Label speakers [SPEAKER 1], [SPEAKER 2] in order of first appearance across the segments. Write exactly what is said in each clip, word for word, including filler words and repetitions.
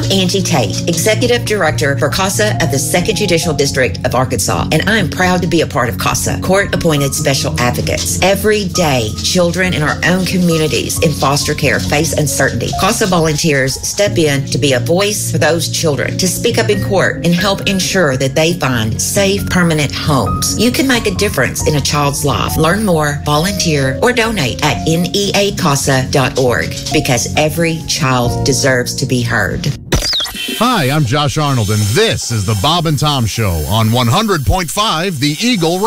[SPEAKER 1] Angie Tate, Executive Director for CASA of the second Judicial District of Arkansas, and I'm proud to be a part of CASA, Court-Appointed Special Advocates. Every day, children in our own communities in foster care face uncertainty. CASA volunteers step in to be a voice for those children, to speak up in court and help ensure that they find safe, permanent homes. You can make a difference in a child's life. Learn more, volunteer, or donate at N E A casa dot org, because every child deserves to be heard.
[SPEAKER 2] Hi, I'm Josh Arnold, and this is the Bob and Tom Show on one hundred point five The Eagle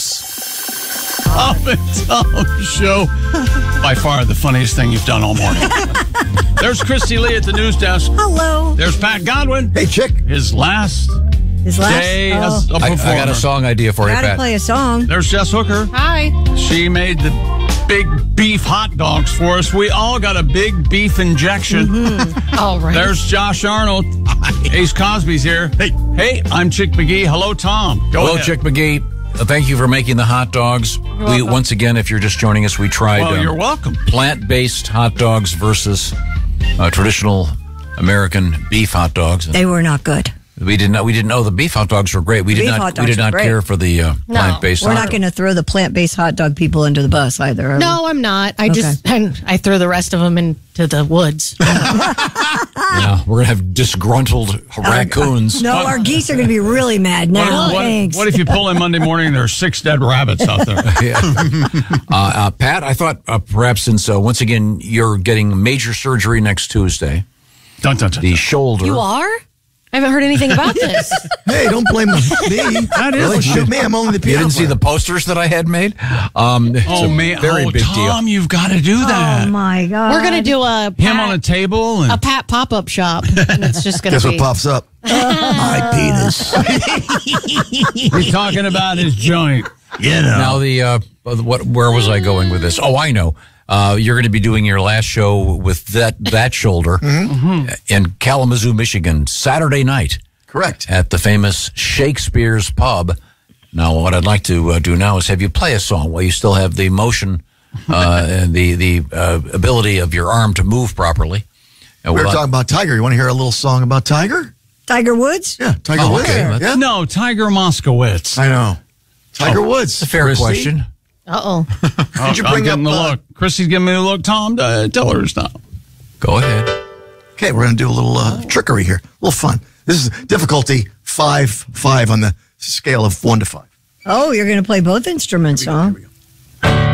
[SPEAKER 2] Rocks.
[SPEAKER 3] Bob and Tom Show. By far the funniest thing you've done all morning. There's Christy Lee at the news desk.
[SPEAKER 4] Hello.
[SPEAKER 3] There's Pat Godwin.
[SPEAKER 5] Hey, chick.
[SPEAKER 3] His last,
[SPEAKER 4] His last
[SPEAKER 3] day
[SPEAKER 4] oh.
[SPEAKER 3] as a
[SPEAKER 5] I,
[SPEAKER 3] performer.
[SPEAKER 5] I got a song idea for you,
[SPEAKER 4] Gotta
[SPEAKER 5] Pat.
[SPEAKER 4] play a song.
[SPEAKER 3] There's Jess Hooker.
[SPEAKER 6] Hi.
[SPEAKER 3] She made the big beef hot dogs for us. We all got a big beef injection.
[SPEAKER 4] Mm-hmm.
[SPEAKER 6] All right.
[SPEAKER 3] There's Josh Arnold. Ace Cosby's here. Hey, hey, I'm Chick McGee. Hello, Tom. Go
[SPEAKER 5] Hello,
[SPEAKER 3] ahead.
[SPEAKER 5] Chick McGee. Uh, thank you for making the hot dogs. We
[SPEAKER 6] welcome.
[SPEAKER 5] once again, if you're just joining us, we tried
[SPEAKER 3] Well,
[SPEAKER 5] um,
[SPEAKER 3] you're welcome.
[SPEAKER 5] plant-based hot dogs versus uh, traditional American beef hot dogs.
[SPEAKER 4] They were not good.
[SPEAKER 5] We did not. We didn't know the beef hot dogs were great. We did
[SPEAKER 4] Beef
[SPEAKER 5] not.
[SPEAKER 4] hot
[SPEAKER 5] We
[SPEAKER 4] dogs
[SPEAKER 5] did
[SPEAKER 4] are
[SPEAKER 5] not
[SPEAKER 4] great.
[SPEAKER 5] care for the uh, plant-based.
[SPEAKER 4] We're
[SPEAKER 5] hot
[SPEAKER 4] not going to throw the plant-based hot dog people under the bus either. are we?
[SPEAKER 6] No, I'm not. I just I threw the rest of them into the woods.
[SPEAKER 5] Yeah, we're gonna have disgruntled raccoons.
[SPEAKER 4] No, our geese are going to be really mad now.
[SPEAKER 3] What,
[SPEAKER 4] Thanks.
[SPEAKER 3] what if you pull in Monday morning and there's six dead rabbits out there?
[SPEAKER 5] Yeah. uh, uh, Pat, I thought uh, perhaps since uh, once again you're getting major surgery next Tuesday,
[SPEAKER 3] Dun, dun, dun,
[SPEAKER 5] the
[SPEAKER 3] dun.
[SPEAKER 5] shoulder.
[SPEAKER 6] You are? I haven't heard anything about this.
[SPEAKER 7] Hey, don't blame me.
[SPEAKER 3] That is
[SPEAKER 7] Don't
[SPEAKER 3] a
[SPEAKER 7] shoot me. I'm only the
[SPEAKER 5] You
[SPEAKER 7] piano
[SPEAKER 5] didn't see
[SPEAKER 7] player.
[SPEAKER 5] the posters that I had made? Um, it's
[SPEAKER 3] Oh
[SPEAKER 5] a
[SPEAKER 3] man!
[SPEAKER 5] very
[SPEAKER 3] oh,
[SPEAKER 5] big
[SPEAKER 3] Tom,
[SPEAKER 5] deal.
[SPEAKER 3] you've got to do that.
[SPEAKER 4] Oh my God.
[SPEAKER 6] We're gonna do a
[SPEAKER 3] Him
[SPEAKER 6] Pat,
[SPEAKER 3] on a table and
[SPEAKER 6] a Pat pop up shop, and it's just gonna
[SPEAKER 7] Guess
[SPEAKER 6] be.
[SPEAKER 7] what pops up? My penis.
[SPEAKER 3] he's talking about his joint.
[SPEAKER 7] You know.
[SPEAKER 5] Now the uh, what? Where was I going with this? Oh, I know. Uh, you're going to be doing your last show with that that shoulder in Kalamazoo, Michigan, Saturday night.
[SPEAKER 7] Correct.
[SPEAKER 5] At the famous Shakespeare's Pub. Now, what I'd like to uh, do now is have you play a song while you still have the motion uh, and the the uh, ability of your arm to move properly. And
[SPEAKER 7] We were
[SPEAKER 5] we'll-
[SPEAKER 7] talking about Tiger. You want to hear a little song about Tiger?
[SPEAKER 4] Tiger Woods?
[SPEAKER 7] Yeah, Tiger
[SPEAKER 5] Oh,
[SPEAKER 7] Woods.
[SPEAKER 5] okay.
[SPEAKER 7] Yeah.
[SPEAKER 3] No, Tiger Moskowitz.
[SPEAKER 7] I know. Tiger Woods.
[SPEAKER 5] It's a fair
[SPEAKER 7] Christy.
[SPEAKER 5] question.
[SPEAKER 6] Uh oh.
[SPEAKER 3] Oh,
[SPEAKER 7] you
[SPEAKER 3] I'm
[SPEAKER 7] bring
[SPEAKER 3] getting
[SPEAKER 7] up,
[SPEAKER 3] the
[SPEAKER 7] uh,
[SPEAKER 3] look. Chrissy's giving me the look. Tom, uh, tell her to stop.
[SPEAKER 5] Go ahead.
[SPEAKER 7] Okay, we're going to do a little uh, trickery here. A little fun. This is difficulty five, five on the scale of one to five.
[SPEAKER 4] Oh, you're going to play both instruments, huh?
[SPEAKER 7] Here we go.